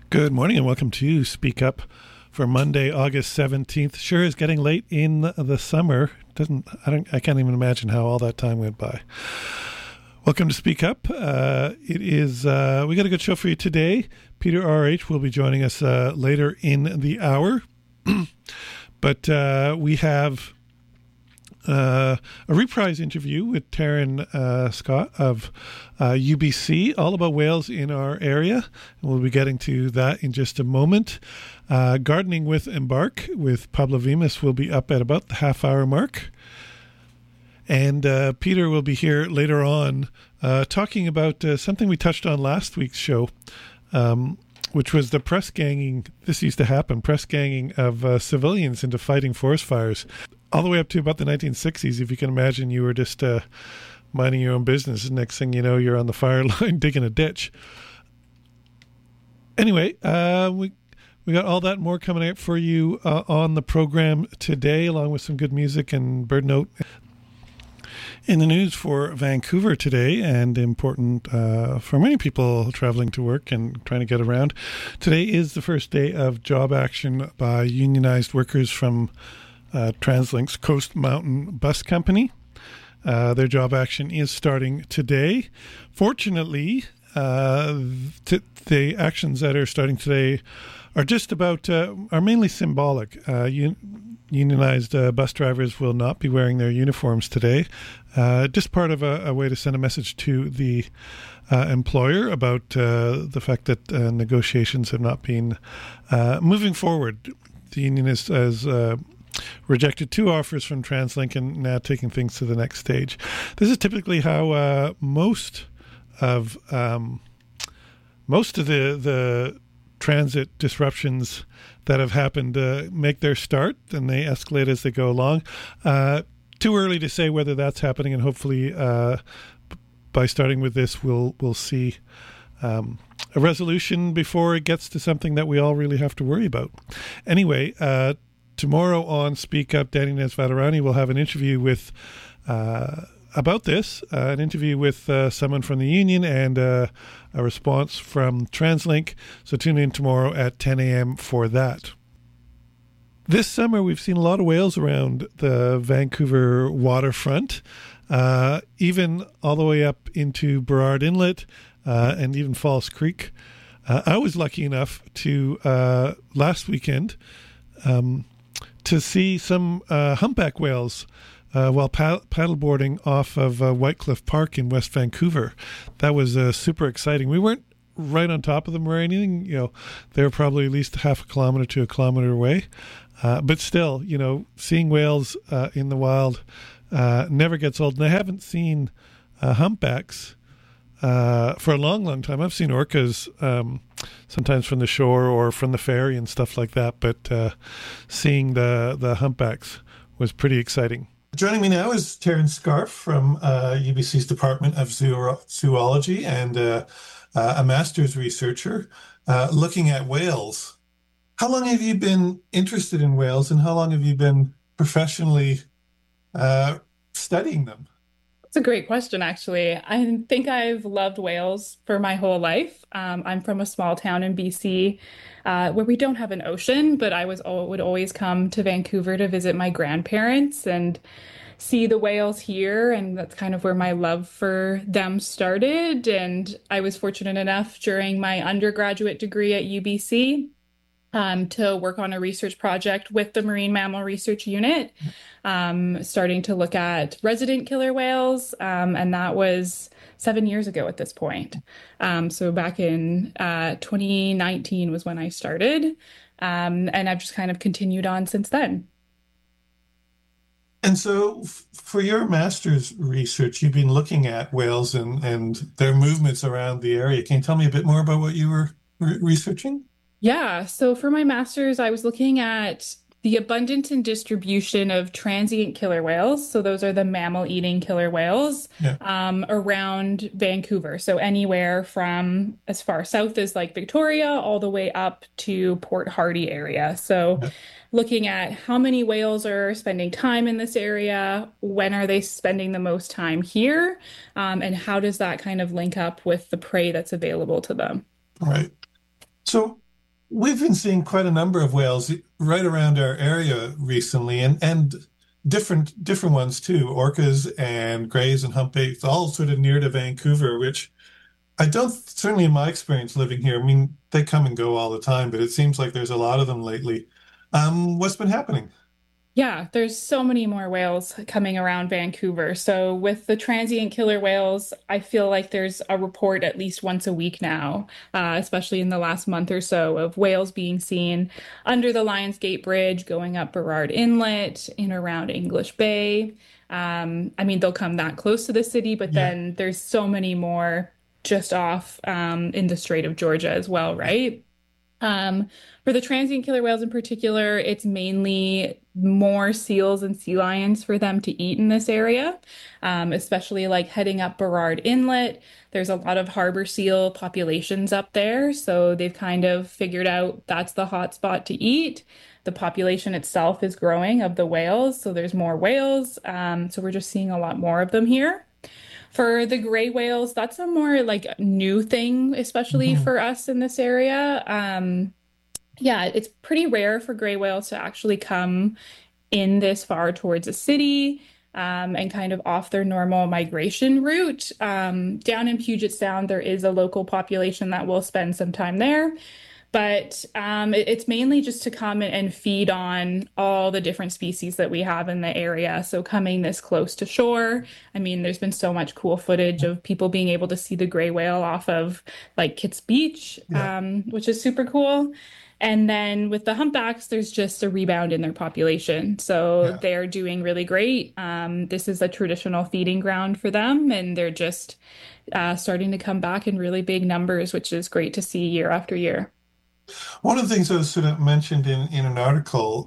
Good morning and welcome to Speak Up for Monday, August 17th. Sure is getting late in the summer. I can't even imagine how all that time went by. Welcome to Speak Up. We got a good show for you today. Peter R.H. will be joining us later in the hour. But we have a reprise interview with Taryn Scott of UBC, all about whales in our area. And we'll be getting to that in just a moment. Gardening with Embark with Pablo Vimas will be up at about the half-hour mark. And Peter will be here later on talking about something we touched on last week's show, which was the press ganging. This used to happen, press ganging of civilians into fighting forest fires. All the way up to about the 1960s, if you can imagine, you were just minding your own business. Next thing you know, you're on the fire line digging a ditch. Anyway, we got all that and more coming out for you on the program today, along with some good music and bird note. In the news for Vancouver today, and important for many people traveling to work and trying to get around, today is the first day of job action by unionized workers from TransLink's Coast Mountain Bus Company. Their job action is starting today. Fortunately, the actions that are starting today are mainly symbolic. Unionized bus drivers will not be wearing their uniforms today. Just part of a way to send a message to the employer about the fact that negotiations have not been moving forward. The union has rejected 2 offers from TransLink and now taking things to the next stage. This is typically how most of the transit disruptions that have happened make their start, and they escalate as they go along. Too early to say whether that's happening, and hopefully by starting with this, we'll see a resolution before it gets to something that we all really have to worry about. Anyway, tomorrow on Speak Up, Danny Nesvatarani will have an interview with about this, an interview with someone from the union and a response from TransLink. So tune in tomorrow at 10 a.m. for that. This summer, we've seen a lot of whales around the Vancouver waterfront, even all the way up into Burrard Inlet and even Falls Creek. I was lucky enough to, last weekend, to see some humpback whales while paddleboarding off of Whitecliff Park in West Vancouver. That was super exciting. We weren't right on top of them or anything. They were probably at least half a kilometer to a kilometer away. But still, seeing whales in the wild never gets old. And I haven't seen humpbacks for a long, long time. I've seen orcas sometimes from the shore or from the ferry and stuff like that. But seeing the humpbacks was pretty exciting. Joining me now is Taryn Scarf from UBC's Department of Zoology and a master's researcher looking at whales. How long have you been interested in whales, and how long have you been professionally studying them? That's a great question, actually. I think I've loved whales for my whole life. I'm from a small town in BC where we don't have an ocean, but I would always come to Vancouver to visit my grandparents and see the whales here, and that's kind of where my love for them started. And I was fortunate enough during my undergraduate degree at UBC to work on a research project with the Marine Mammal Research Unit, starting to look at resident killer whales, and that was 7 years ago at this point. So back in 2019 was when I started, and I've just kind of continued on since then. And so for your master's research, you've been looking at whales and their movements around the area. Can you tell me a bit more about what you were researching? Yeah, so for my master's, I was looking at the abundance and distribution of transient killer whales. So those are the mammal-eating killer whales around Vancouver. So anywhere from as far south as like Victoria all the way up to Port Hardy area. So looking at how many whales are spending time in this area, when are they spending the most time here, and how does that kind of link up with the prey that's available to them? All right. So We've been seeing quite a number of whales right around our area recently, and different ones too, orcas and grays and humpbacks, all sort of near to Vancouver, which I don't, certainly in my experience living here, I mean, they come and go all the time, but it seems like there's a lot of them lately. What's been happening? Yeah, there's so many more whales coming around Vancouver. So with the transient killer whales, I feel like there's a report at least once a week now, especially in the last month or so, of whales being seen under the Lionsgate Bridge, going up Burrard Inlet, in around English Bay. I mean, they'll come that close to the city, but Yeah, then there's so many more just off in the Strait of Georgia as well, yeah, right? Um, for the transient killer whales in particular, it's mainly more seals and sea lions for them to eat in this area, especially like heading up Burrard Inlet. There's a lot of harbor seal populations up there, so they've kind of figured out that's the hot spot to eat. The population itself is growing of the whales, so there's more whales. So we're just seeing a lot more of them here. For the gray whales, that's a more like new thing, especially mhm, for us in this area. Yeah, it's pretty rare for gray whales to actually come in this far towards a city, and kind of off their normal migration route. Down in Puget Sound, there is a local population that will spend some time there. But it's mainly just to come and feed on all the different species that we have in the area. So coming this close to shore, I mean, there's been so much cool footage of people being able to see the gray whale off of like Kitts Beach, yeah, which is super cool. And then with the humpbacks, there's just a rebound in their population. So yeah. they're doing really great. This is a traditional feeding ground for them, and they're just starting to come back in really big numbers, which is great to see year after year. One of the things that was sort of mentioned in an article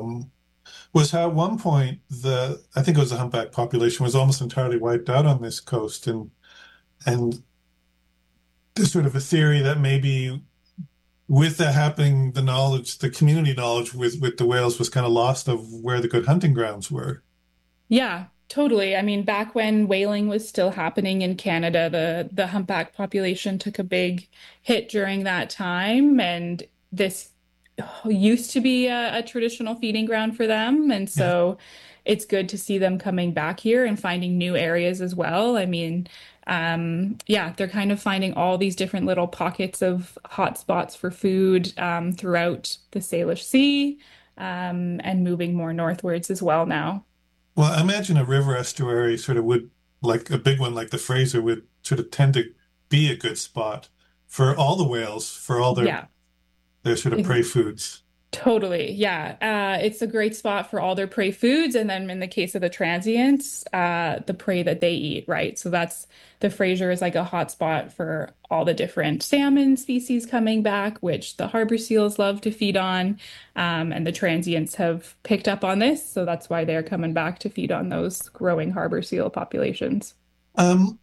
was how at one point I think it was the humpback population was almost entirely wiped out on this coast, and there's sort of a theory that maybe with that happening, the knowledge, the community knowledge with the whales was kind of lost of where the good hunting grounds were. Yeah, totally. I mean, back when whaling was still happening in Canada, the humpback population took a big hit during that time, and this used to be a traditional feeding ground for them. And Yeah. so it's good to see them coming back here and finding new areas as well. I mean, yeah, they're kind of finding all these different little pockets of hot spots for food throughout the Salish Sea, and moving more northwards as well now. Well, I imagine a river estuary sort of would, like a big one like the Fraser, would sort of tend to be a good spot for all the whales, for all Yeah. their sort of prey foods. Totally. Yeah. It's a great spot for all their prey foods. And then in the case of the transients, the prey that they eat, right? So that's the Fraser is like a hot spot for all the different salmon species coming back, which the harbor seals love to feed on. And the transients have picked up on this. So that's why they're coming back to feed on those growing harbor seal populations. Um,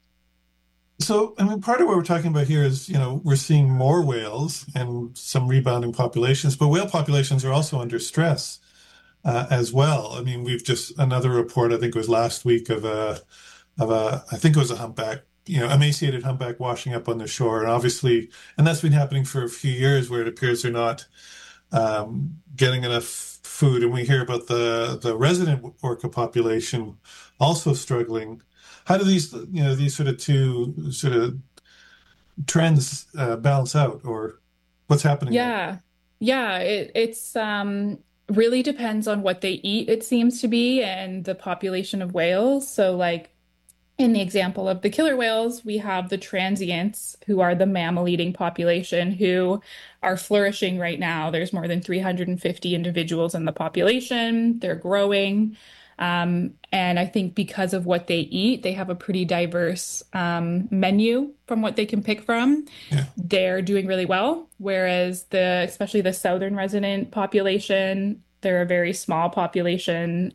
so, I mean, part of what we're talking about here is, we're seeing more whales and some rebounding populations, but whale populations are also under stress as well. I mean, we've just another report, I think it was last week I think it was a humpback, emaciated humpback washing up on the shore. And obviously, and that's been happening for a few years where it appears they're not getting enough food. And we hear about the resident orca population also struggling. How do these sort of two sort of trends balance out, or what's happening there? Yeah. Yeah, it's really depends on what they eat, it seems to be, and the population of whales. So like in the example of the killer whales, we have the transients who are the mammal eating population who are flourishing right now. There's more than 350 individuals in the population. They're growing. And I think because of what they eat, they have a pretty diverse menu from what they can pick from. Yeah. They're doing really well, whereas especially the southern resident population, they're a very small population,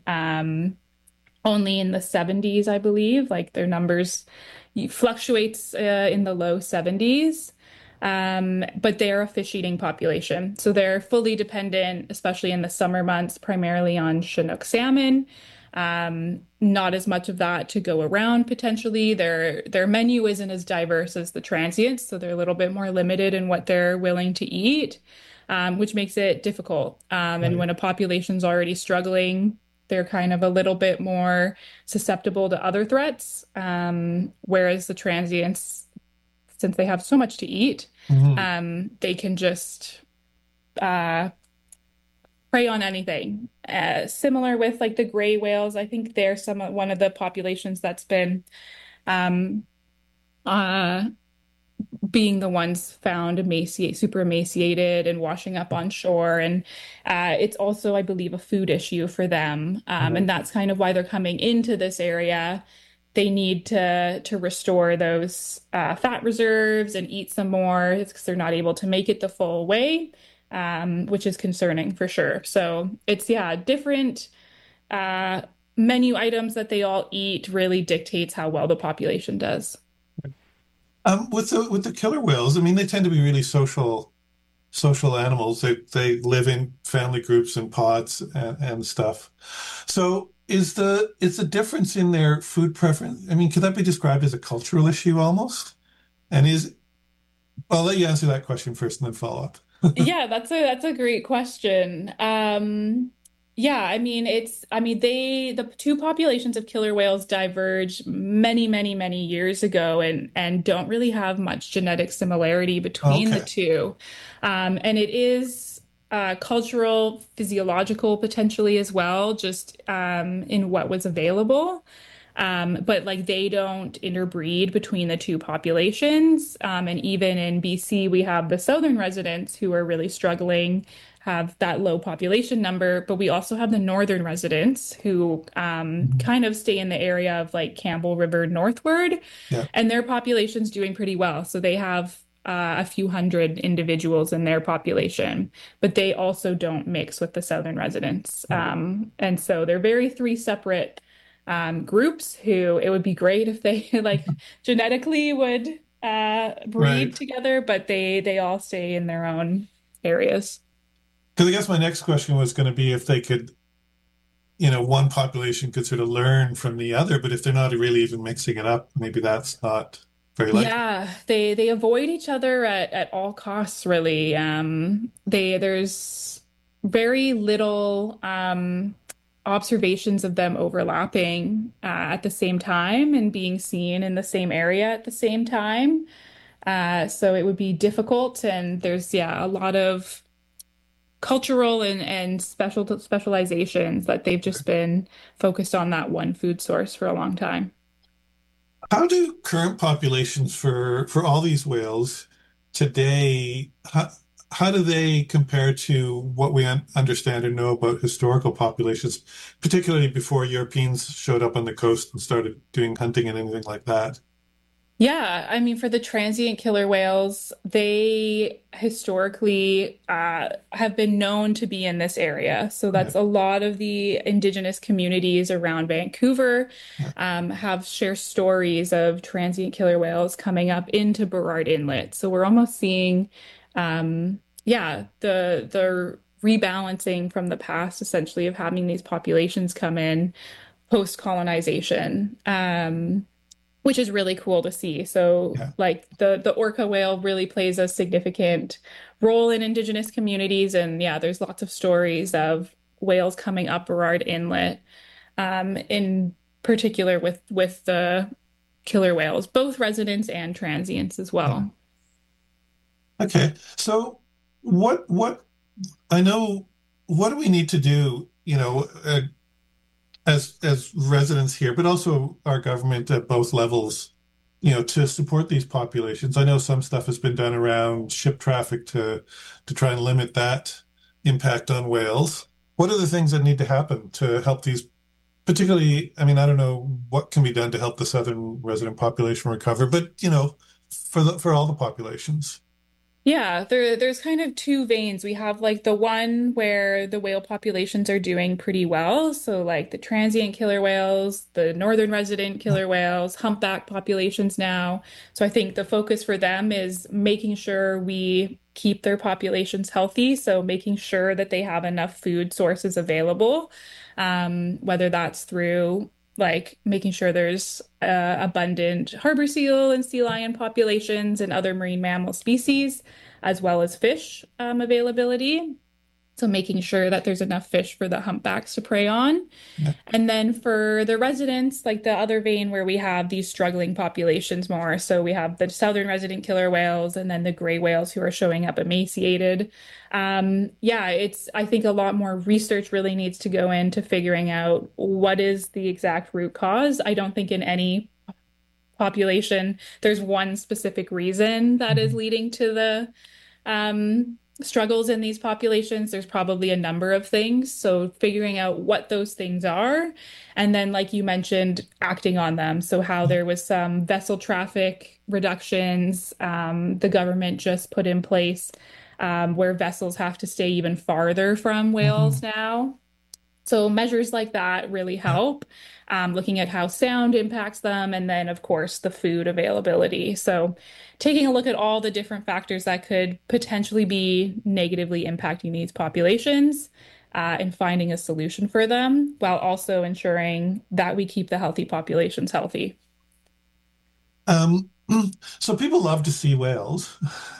only in the 70s, I believe. Like their numbers fluctuates in the low 70s. But they're a fish eating population. So they're fully dependent, especially in the summer months, primarily on Chinook salmon. Not as much of that to go around potentially. Their menu isn't as diverse as the transients, so they're a little bit more limited in what they're willing to eat, which makes it difficult. And Right. when a population's already struggling, they're kind of a little bit more susceptible to other threats. Whereas the transients, since they have so much to eat, Mhm. they can just uh, prey on anything. Similar with like the gray whales, I think they're one of the populations that's been um, uh, being the ones found super emaciated and washing up on shore. And it's also, I believe, a food issue for them. Right. And that's kind of why they're coming into this area. They need to restore those fat reserves and eat some more. It's because they're not able to make it the full way, which is concerning for sure. So it's, yeah, different uh, menu items that they all eat really dictates how well the population does. With the killer whales, I mean, they tend to be really social animals. They live in family groups and pods and stuff. So is the difference in their food preference? I mean, could that be described as a cultural issue almost? And is I'll let you answer that question first and then follow up. Yeah, that's a great question. Yeah, I mean the two populations of killer whales diverged many, many, many years ago and don't really have much genetic similarity between the Okay. two. And it is cultural, physiological potentially as well, just in what was available. But like they don't interbreed between the two populations. And even in BC, we have the southern residents who are really struggling, have that low population number. But we also have the northern residents who Mhm. kind of stay in the area of like Campbell River northward, Yeah. and their population's doing pretty well. So they have a few hundred individuals in their population, but they also don't mix with the southern residents. Right. And so they're very three separate groups who it would be great if they like genetically would breed Right. together, but they all stay in their own areas. Because I guess my next question was going to be if they could, one population could sort of learn from the other, but if they're not really even mixing it up, maybe that's not very likely. Yeah, they avoid each other at all costs, really. There's very little observations of them overlapping at the same time and being seen in the same area at the same time. So it would be difficult, and there's yeah a lot of cultural and specializations that they've just been focused on that one food source for a long time. How do current populations for all these whales today, how do they compare to what we understand or know about historical populations, particularly before Europeans showed up on the coast and started doing hunting and anything like that? Yeah, I mean, for the transient killer whales, they historically have been known to be in this area. So Yeah, that's a lot of the indigenous communities around Vancouver yeah, have share stories of transient killer whales coming up into Burrard Inlet. So we're almost seeing, yeah, the rebalancing from the past, essentially, of having these populations come in post-colonization. Which is really cool to see. So yeah. like the orca whale really plays a significant role in indigenous communities. And yeah, there's lots of stories of whales coming up Burrard Inlet, in particular with the killer whales, both residents and transients as Yeah. well. Okay. So what I know, what do we need to do, as residents here, but also our government at both levels, to support these populations? I know some stuff has been done around ship traffic to try and limit that impact on whales. What are the things that need to happen to help these, particularly, I mean, I don't know what can be done to help the southern resident population recover, but for all the populations. Yeah, there's kind of two veins. We have like the one where the whale populations are doing pretty well. So like the transient killer whales, the northern resident killer whales, humpback populations now. So I think the focus for them is making sure we keep their populations healthy. So making sure that they have enough food sources available, whether that's through like making sure there's abundant harbor seal and sea lion populations and other marine mammal species, as well as fish availability. So making sure that there's enough fish for the humpbacks to prey on. Yeah. And then for the residents, like the other vein where we have these struggling populations more. So we have the southern resident killer whales and then the gray whales who are showing up emaciated. Yeah, I think a lot more research really needs to go into figuring out what is the exact root cause. I don't think in any population there's one specific reason that is Mhm. leading to the struggles in these populations. There's probably a number of things. So figuring out what those things are, and then, like you mentioned, acting on them. So how there was some vessel traffic reductions, the government just put in place where vessels have to stay even farther from whales Mhm. now. So measures like that really Yeah. help. Looking at how sound impacts them, and then of course the food availability. So taking a look at all the different factors that could potentially be negatively impacting these populations, and finding a solution for them while also ensuring that we keep the healthy populations healthy. Um, so people love to see whales,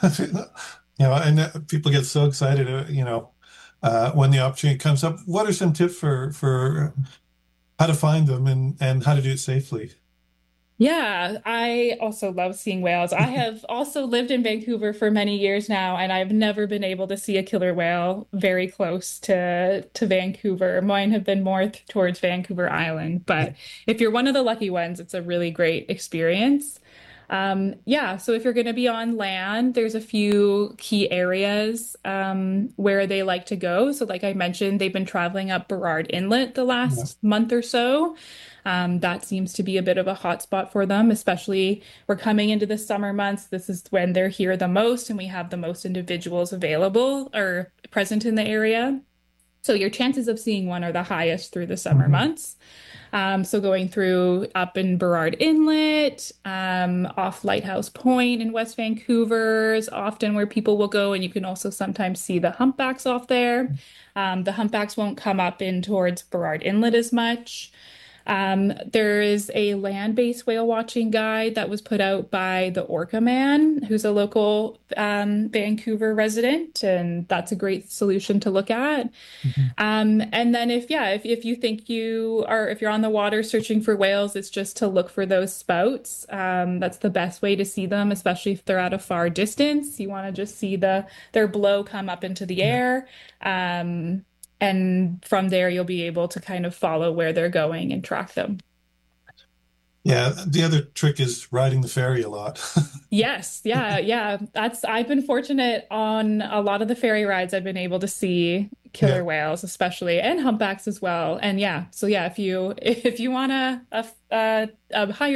and people get so excited, when the opportunity comes up. What are some tips for how to find them and how to do it safely? Yeah, I also love seeing whales. I have also lived in Vancouver for many years now, and I've never been able to see a killer whale very close to Vancouver. Mine have been more towards Vancouver Island, Yeah. but if you're one of the lucky ones, it's a really great experience. Yeah, so if you're going to be on land, there's a few key areas where they like to go. So, like I mentioned, they've been traveling up Burrard Inlet the Yeah. last month or so. That seems to be a bit of a hot spot for them, especially we're coming into the summer months. This is when they're here the most, and we have the most individuals available or present in the area. So your chances of seeing one are the highest through the summer Mhm. months. So going through up in Burrard Inlet, off Lighthouse Point in West Vancouver is often where people will go, and you can also sometimes see the humpbacks off there. The humpbacks won't come up in towards Burrard Inlet as much. There is a land-based whale watching guide that was put out by the Orca Man, who's a local Vancouver resident, and that's a great solution to look at. Mhm. And then if you think if you're on the water searching for whales, it's just to look for those spouts. That's the best way to see them, especially if they're at a far distance. You want to just see their blow come up into the Yeah. air. And from there, you'll be able to kind of follow where they're going and track them. Yeah. The other trick is riding the ferry a lot. Yes, yeah. I've been fortunate on a lot of the ferry rides. I've been able to see Yeah. killer whales, especially, and humpbacks as well. And yeah, so yeah, if you want a higher